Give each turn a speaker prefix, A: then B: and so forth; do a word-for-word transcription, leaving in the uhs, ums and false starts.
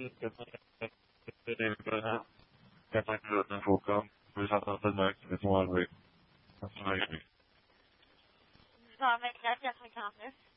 A: Jag tänkte göra en fråga. Vi satt att den märks lite som aldrig. Alltså, nej.
B: Ja, men jag kan inte.